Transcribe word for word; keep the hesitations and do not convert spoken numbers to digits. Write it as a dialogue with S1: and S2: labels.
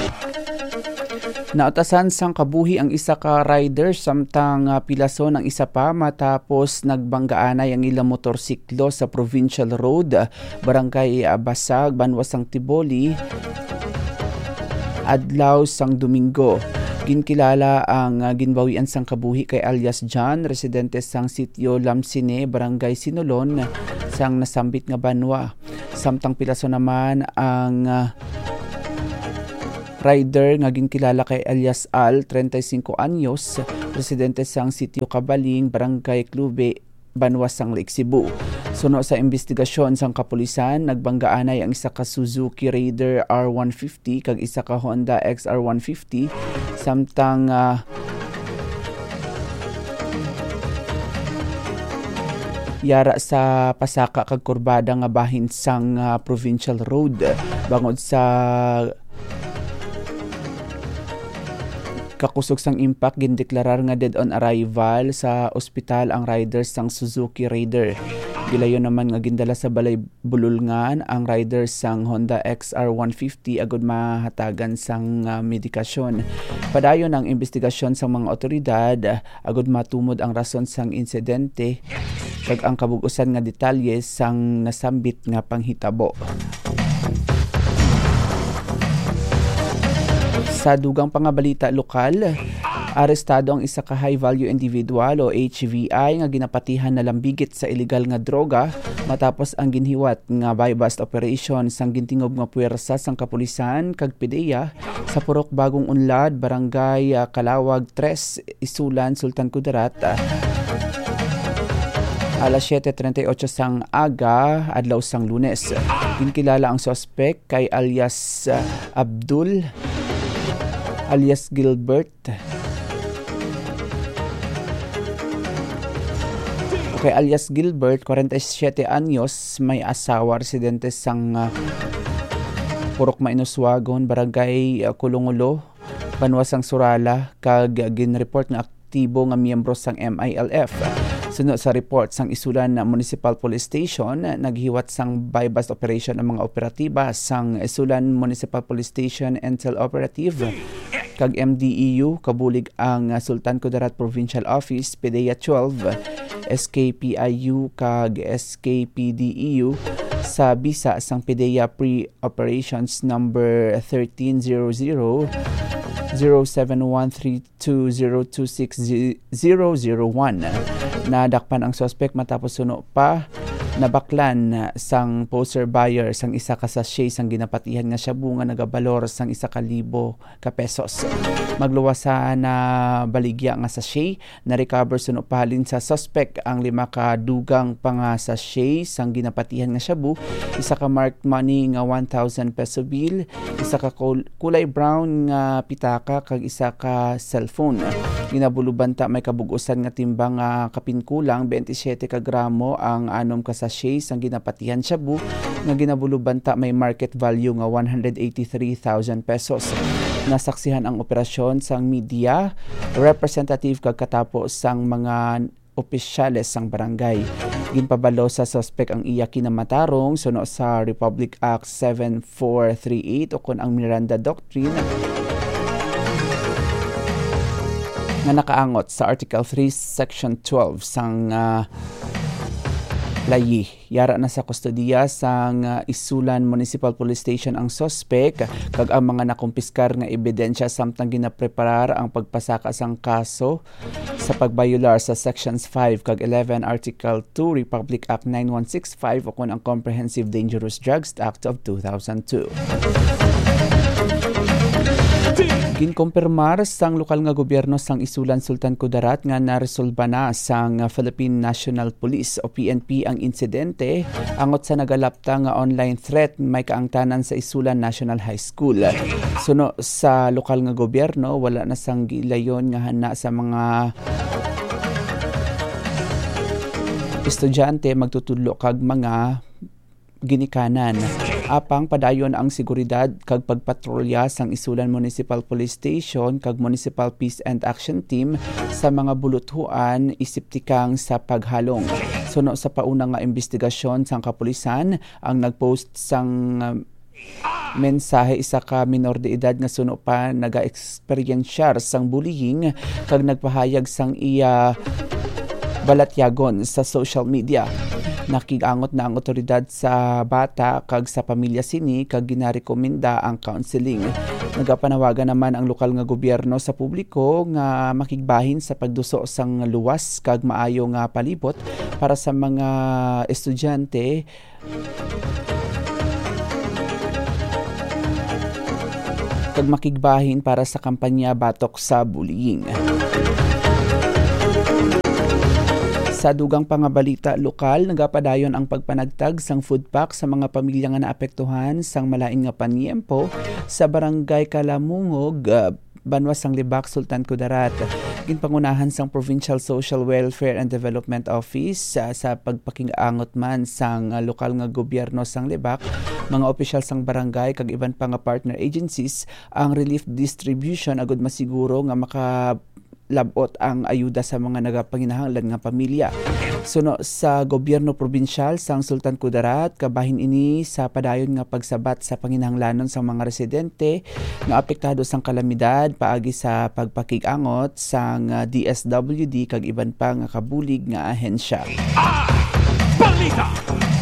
S1: Nautasan sang kabuhi ang isa ka rider samtang uh, pilason ang isa pa matapos nagbanggaanay ang ilang motorsiklo sa Provincial Road, Barangay uh, Basag, Banwas sang Tiboli, adlaw sang Domingo. Ginkilala ang uh, ginbawian sang kabuhi kay alias John, residente sang sitio Lamsine, Barangay Sinulon, sang nasambit nga banwa. Samtang pilason naman ang uh, rider nga ginkilala kay alias Al, thirty-five anyos, residente sang sitio Kabaling, Barangay Clube, Banwas sang Lake Cebu. Suno sa investigasyon sang kapulisan, nagbanggaanay ang isa ka Suzuki Raider R one fifty kag isa ka Honda X R one fifty samtang uh, yara sa pasaka kag kurbada nga bahin sang uh, Provincial Road bangod sa kakusog sang impact. Gindeklarar nga dead on arrival sa ospital ang riders sang Suzuki Raider. Gilayon naman nga gindala sa balay bululngan ang riders sang Honda X R one fifty agud mahatagan sang uh, medikasyon. Padayon ang investigasyon sang mga otoridad agud matumod ang rason sang insidente kag ang kabug-usan nga detalye sang nasambit nga panghitabo. Sa dugang pangabalita lokal, arestado ang isa ka high-value individual o H V I nga ginapatihan na lambigit sa illegal nga droga matapos ang ginhiwat nga buy-bust operation sang gintingob nga puwersa sang kapulisan kag P D E A sa Purok Bagong Unlad, Barangay uh, Kalawag tres, Isulan, Sultan Kudarat. Alas seven thirty-eight sang aga, adlaw sang Lunes. Ginkilala ang suspect kay alias uh, Abdul alias Gilbert. Okay, alias Gilbert, forty-seven anyos, may asawa, residente sang uh, Purok Mainoswagon, Barangay uh, Kulungulo, Banwas sang Surala, kag uh, ginreport nga aktibo nga miyembro sang M I L F. Sunod sa report sang Isulan Municipal Police Station, naghiwat sang buy-bust operation ang mga operatiba sang Isulan Municipal Police Station Intel Operative kag M D E U, kabulig ang Sultan Kudarat Provincial Office, P D E A twelve, S K P I U kag S K P D E U sa bisa sang P D E A Pre-Operations number thirteen hundred zero seven one three two zero two six zero zero one. Nadakpan ang suspect matapos suno pa nabaklan sang poster buyer sang isa ka sachet sang ginapatihan nga shabu nga nagabalor sang isa ka libo ka pesos. Magluwasa na baligya nga sachet, na recover suno pahalin sa suspect ang lima ka dugang pa nga sachet sang ginapatihan nga shabu, isa ka marked money nga one thousand peso bill, isa ka kulay brown nga pitaka kag isa ka cellphone. Ginabulubanta may kabug-usan nga timbang nga kapinkulang twenty-seven ka gramo ang anom ka sachet sang ginapatihan shabu nga ginabulubanta may market value nga one hundred eighty-three thousand pesos. Nasaksihan ang operasyon sang media, representative kag katapos sang mga opisyales sang barangay. Ginpabalo sa suspect ang iya kinamatarong suno sa Republic Act seven four three eight o kun ang Miranda Doctrine nga nakaangot sa Article three Section twelve sang uh, layi. Yara na sa kustodiya sang uh, Isulan Municipal Police Station ang suspect kag ang mga nakumpiskar nga ebidensya samtang ginapreparar ang pagpasaka sang kaso sa pagbayular sa Sections five kag eleven Article two Republic Act nine one six five o kun ang Comprehensive Dangerous Drugs Act of two thousand two. Ginkompirmar sang lokal nga gobyerno sang Isulan Sultan Kudarat nga naresolba na sang Philippine National Police o P N P ang insidente angot sa nagalapta nga online threat may kaangtanan sa Isulan National High School. Suno sa lokal nga gobyerno, wala na sang gilayon nga hana sa mga estudyante magtutudlo kag mga ginikanan. Apang padayon ang seguridad kag pagpatrolya sang Isulan Municipal Police Station kag Municipal Peace and Action Team sa mga buluthuan isiptikang sa paghalong. Suno sa paunang nga investigasyon sang kapulisan, ang nagpost sang uh, mensahe isa ka minor de edad nga suno pa naga-eksperyensyar sang bullying kag nagpahayag sang iya balatyagon sa social media. Nakigangot na ang otoridad sa bata kag sa pamilya sini kag ginarekomenda ang counseling. Nagapanawagan naman ang lokal nga gobyerno sa publiko nga makigbahin sa pagduso sang luwas kag maayo nga palibot para sa mga estudyante kag makigbahin para sa kampanya batok sa bullying. Sa dugang pangabalita lokal, nagapadayon ang pagpanagtag sang food pack sa mga pamilya nga naapektuhan sang malain nga panyempo sa barangay Kalamungog, uh, Banwas sang Libak, Sultan Kudarat. Ginpangunahan sang Provincial Social Welfare and Development Office uh, sa pagpakingaangot man sang uh, lokal nga gobyerno sang Libak, mga opisyal sang barangay kag iban pa nga partner agencies ang relief distribution agud masiguro nga maka labot ang ayuda sa mga nagapanginahanglan nga pamilya. Suno sa gobyerno probinsyal sang Sultan Kudarat, kabahin ini sa padayon nga pagsabat sa panginahanglanon sa mga residente nga apektado sang kalamidad paagi sa pagpakigangot sang D S W D kag iban pa nga kabulig nga ahensya.
S2: Ah! Balita!